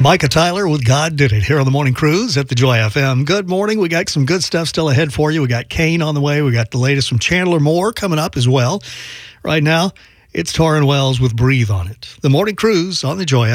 Micah Tyler with God Did It here on the Morning Cruise at the Joy FM. Good morning. We got some good stuff still ahead for you. We got Kane on the way. We got the latest from Chandler Moore coming up as well. Right now, it's Torrin Wells with Breathe on It. The Morning Cruise on the Joy